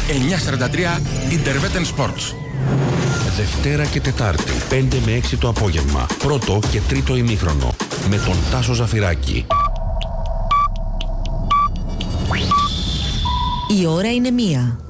943 Interveten Sports. Δευτέρα και Τετάρτη, 5 με 6 το απόγευμα. Πρώτο και τρίτο ημίχρονο. Με τον Τάσο Ζαφυράκη. Η ώρα είναι 1.